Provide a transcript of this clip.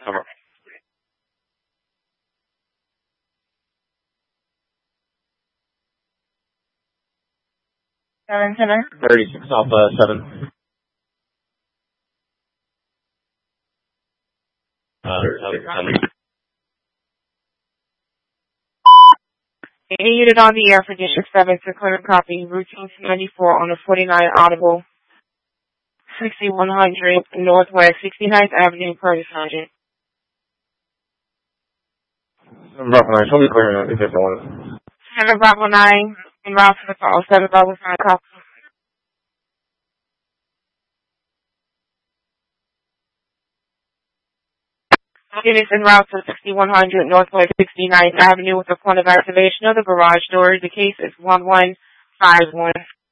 Over. 36 Alpha 7. 7. Any unit on the air for District 7 to clear copy. Routine 94 on the 49 Audible. 6100 Northwest 69th Avenue, Curtis, Sergeant. Bravo 9, show me clearing if it's one. 7 Bravo 9, en route to the call. 7 Bravo 9, copy. Units en route to 6100 Northwest 69th Avenue with the point of activation of the garage door. The case is 1151.